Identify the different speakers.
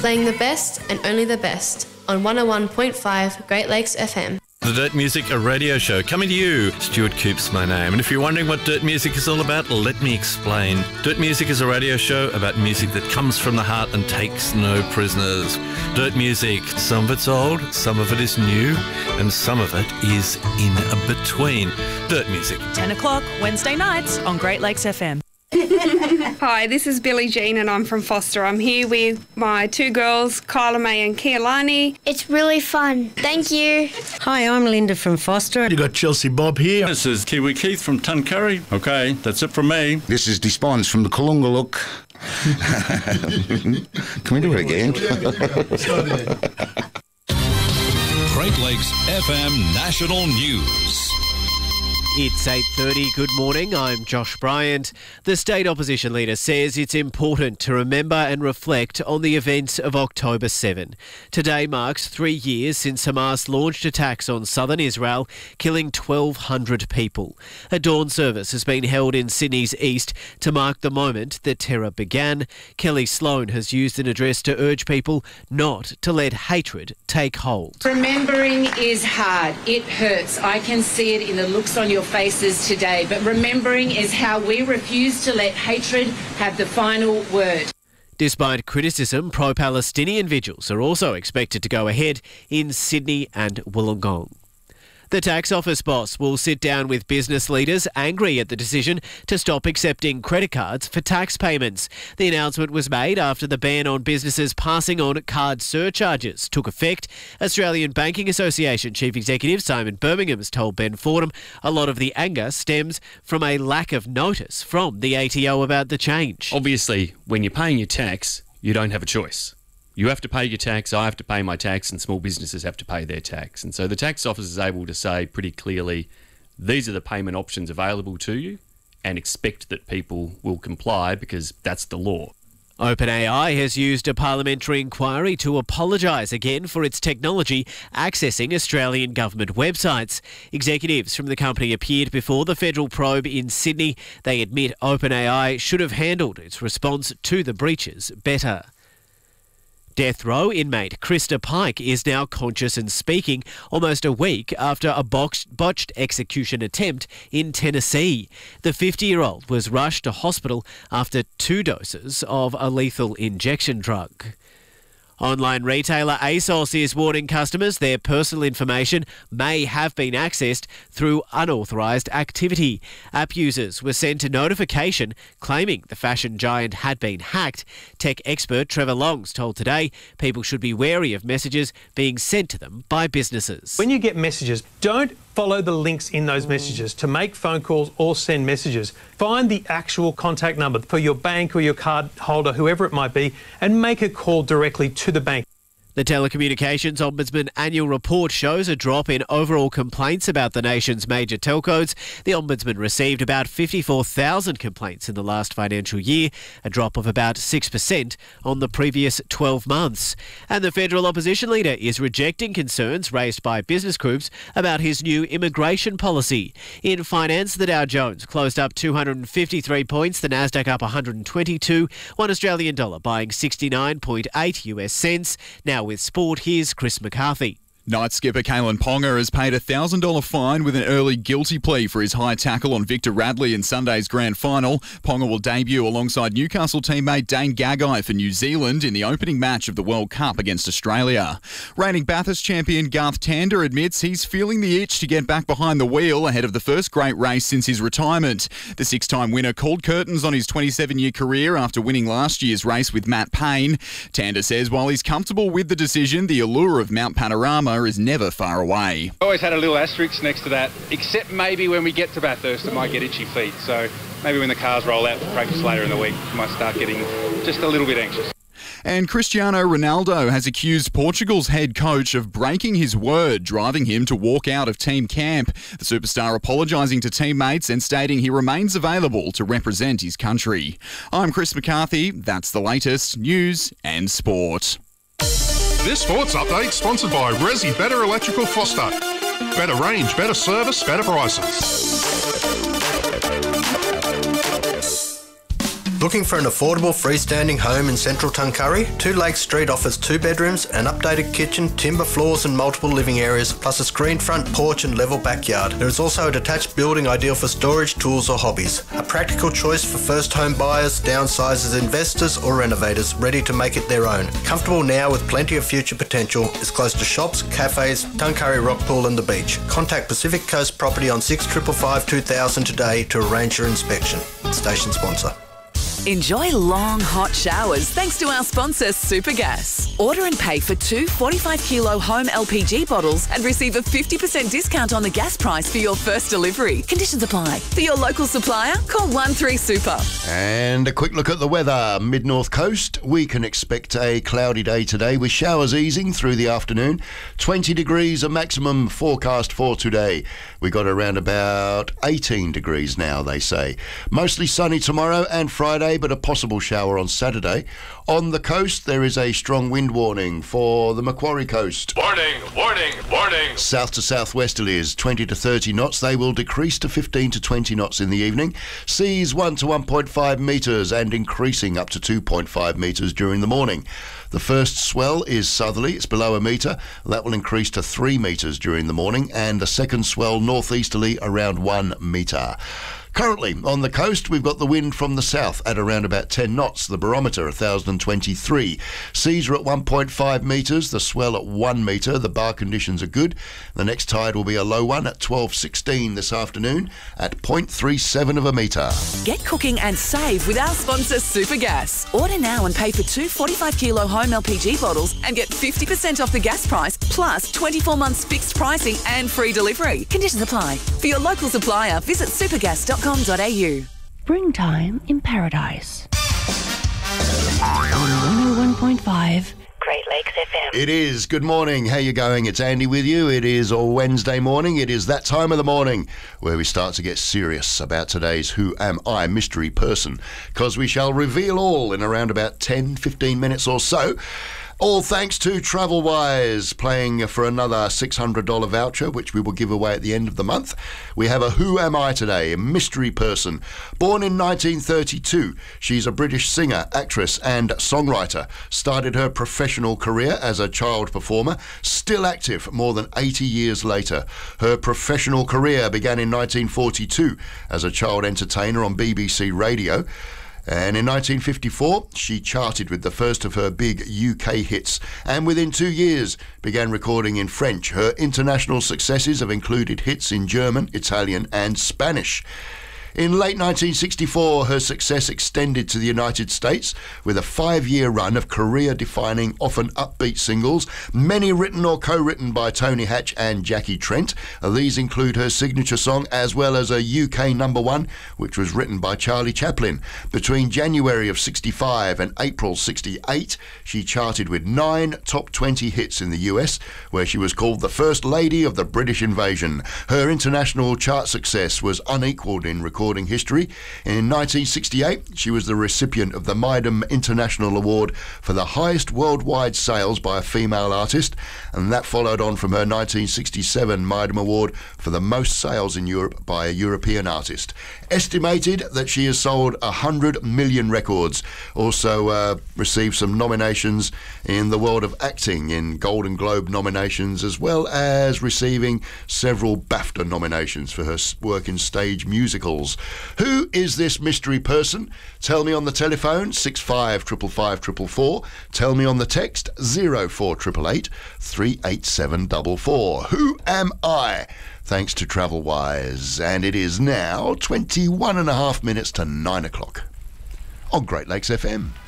Speaker 1: playing the best and only the best on 101.5 Great Lakes FM.
Speaker 2: The Dirt Music, a radio show, coming to you. Stuart Coop's my name. And if you're wondering what Dirt Music is all about, let me explain. Dirt Music is a radio show about music that comes from the heart and takes no prisoners. Dirt Music, some of it's old, some of it is new, and some of it is in between. Dirt Music.
Speaker 3: 10 o'clock, Wednesday nights on Great Lakes FM.
Speaker 4: Hi, this is Billie Jean and I'm from Foster. I'm here with my two girls, Kyla May and Kealani.
Speaker 5: It's really fun. Thank you.
Speaker 6: Hi, I'm Linda from Foster.
Speaker 7: You got Chelsea Bob here.
Speaker 8: This is Kiwi Keith from Tuncurry. Okay, that's it from me.
Speaker 9: This is Despons from the Kalungaluk. Can we do it again?
Speaker 10: Great Lakes FM National News.
Speaker 11: It's 8:30. Good morning. I'm Josh Bryant. The state opposition leader says it's important to remember and reflect on the events of October 7. Today marks 3 years since Hamas launched attacks on southern Israel, killing 1,200 people. A dawn service has been held in Sydney's east to mark the moment that terror began. Kelly Sloan has used an address to urge people not to let hatred take hold.
Speaker 12: Remembering is hard. It hurts. I can see it in the looks on your faces today, but remembering is how we refuse to let hatred have the final word.
Speaker 11: Despite criticism, pro-Palestinian vigils are also expected to go ahead in Sydney and Wollongong. The tax office boss will sit down with business leaders angry at the decision to stop accepting credit cards for tax payments. The announcement was made after the ban on businesses passing on card surcharges took effect. Australian Banking Association Chief Executive Simon Birmingham has told Ben Fordham a lot of the anger stems from a lack of notice from the ATO about the change.
Speaker 13: Obviously, when you're paying your tax, you don't have a choice. You have to pay your tax, I have to pay my tax, and small businesses have to pay their tax. And so the tax office is able to say pretty clearly, these are the payment options available to you, and expect that people will comply because that's the law.
Speaker 11: OpenAI has used a parliamentary inquiry to apologise again for its technology accessing Australian government websites. Executives from the company appeared before the federal probe in Sydney. They admit OpenAI should have handled its response to the breaches better. Death row inmate Krista Pike is now conscious and speaking almost a week after a botched execution attempt in Tennessee. The 50-year-old was rushed to hospital after 2 doses of a lethal injection drug. Online retailer ASOS is warning customers their personal information may have been accessed through unauthorised activity. App users were sent a notification claiming the fashion giant had been hacked. Tech expert Trevor Longs told Today people should be wary of messages being sent to them by businesses.
Speaker 14: When you get messages, don't follow the links in those messages to make phone calls or send messages. Find the actual contact number for your bank or your card holder, whoever it might be, and make a call directly to the bank.
Speaker 11: The Telecommunications Ombudsman annual report shows a drop in overall complaints about the nation's major telcos. The Ombudsman received about 54,000 complaints in the last financial year, a drop of about 6% on the previous 12 months. And the federal opposition leader is rejecting concerns raised by business groups about his new immigration policy. In finance, the Dow Jones closed up 253 points, the Nasdaq up 122, $1 Australian dollar buying 69.8 US cents. Now with sport, here's Chris McCarthy.
Speaker 15: Night skipper Kalen Ponga has paid a $1,000 fine with an early guilty plea for his high tackle on Victor Radley in Sunday's grand final. Ponga will debut alongside Newcastle teammate Dane Gagai for New Zealand in the opening match of the World Cup against Australia. Reigning Bathurst champion Garth Tander admits he's feeling the itch to get back behind the wheel ahead of the first great race since his retirement. The 6-time winner called curtains on his 27-year career after winning last year's race with Matt Payne. Tander says while he's comfortable with the decision, the allure of Mount Panorama is never far away.
Speaker 16: I always had a little asterisk next to that, except maybe when we get to Bathurst it might get itchy feet. So maybe when the cars roll out for practice later in the week, I might start getting just a little bit anxious.
Speaker 15: And Cristiano Ronaldo has accused Portugal's head coach of breaking his word, driving him to walk out of team camp. The superstar apologising to teammates and stating he remains available to represent his country. I'm Chris McCarthy. That's the latest news and sport.
Speaker 17: This sports update sponsored by Resi Better Electrical Foster. Better range, better service, better prices.
Speaker 7: Looking for an affordable freestanding home in central Tuncurry? 2 Lakes Street offers 2 bedrooms, an updated kitchen, timber floors and multiple living areas, plus a screened front porch and level backyard. There is also a detached building ideal for storage, tools or hobbies. A practical choice for first home buyers, downsizers, investors or renovators ready to make it their own. Comfortable now with plenty of future potential, is close to shops, cafes, Tuncurry Rock Pool and the beach. Contact Pacific Coast Property on 6555 2000 today to arrange your inspection. Station sponsor.
Speaker 18: Enjoy long, hot showers thanks to our sponsor, Supergas. Order and pay for 2 45-kilo home LPG bottles and receive a 50% discount on the gas price for your first delivery. Conditions apply. For your local supplier, call 13-SUPER.
Speaker 19: And a quick look at the weather. Mid-North Coast, we can expect a cloudy day today with showers easing through the afternoon. 20 degrees a maximum forecast for today. We got around about 18 degrees now, they say. Mostly sunny tomorrow and Friday, but a possible shower on Saturday. On the coast, there is a strong wind warning for the Macquarie coast.
Speaker 20: Warning, warning, warning.
Speaker 19: South to southwesterlies, 20 to 30 knots. They will decrease to 15 to 20 knots in the evening. Seas 1 to 1.5 metres and increasing up to 2.5 metres during the morning. The first swell is southerly, it's below a metre. That will increase to 3 metres during the morning, and the second swell northeasterly around 1 metre. Currently, on the coast, we've got the wind from the south at around about 10 knots. The barometer, 1,023. Seas are at 1.5 metres, the swell at 1 metre. The bar conditions are good. The next tide will be a low one at 12:16 this afternoon at 0.37 of a metre.
Speaker 18: Get cooking and save with our sponsor, Supergas. Order now and pay for 2 45-kilo home LPG bottles and get 50% off the gas price, plus 24 months fixed pricing and free delivery. Conditions apply. For your local supplier, visit supergas.com.au.
Speaker 21: Springtime in Paradise. On 101.5 Great Lakes FM.
Speaker 19: It is. Good morning. How you going? It's Andy with you. It is a Wednesday morning. It is that time of the morning where we start to get serious about today's Who Am I mystery person, because we shall reveal all in around about 10-15 minutes or so. All thanks to TravelWise, playing for another $600 voucher, which we will give away at the end of the month. We have a Who Am I today, a mystery person. Born in 1932, she's a British singer, actress and songwriter. Started her professional career as a child performer, still active more than 80 years later. Her professional career began in 1942 as a child entertainer on BBC Radio. And in 1954, she charted with the first of her big UK hits, and within 2 years began recording in French. Her international successes have included hits in German, Italian and Spanish. In late 1964, her success extended to the United States with a 5-year run of career-defining, often upbeat singles, many written or co-written by Tony Hatch and Jackie Trent. These include her signature song as well as a UK #1, which was written by Charlie Chaplin. Between January of 65 and April 68, she charted with 9 top 20 hits in the US, where she was called the First Lady of the British Invasion. Her international chart success was unequalled in recording history. In 1968, she was the recipient of the Mydam International Award for the highest worldwide sales by a female artist, and that followed on from her 1967 Mydam Award for the most sales in Europe by a European artist. Estimated that she has sold 100 million records. Also received some nominations in the world of acting, in Golden Globe nominations, as well as receiving several BAFTA nominations for her work in stage musicals. Who is this mystery person? Tell me on the telephone, 655544. Tell me on the text, 04888 38744. Who am I? Thanks to TravelWise. And it is now 21 and a half minutes to 9 o'clock on Great Lakes FM.